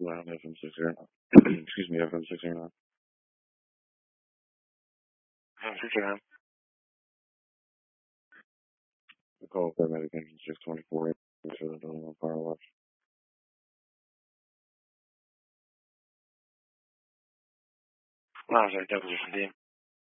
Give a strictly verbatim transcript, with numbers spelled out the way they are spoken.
Loud F M six zero. Excuse me, F M six zero. F M six zero. The call paramedic engine six twenty-four for the building on fire watch. Loud, deposition D.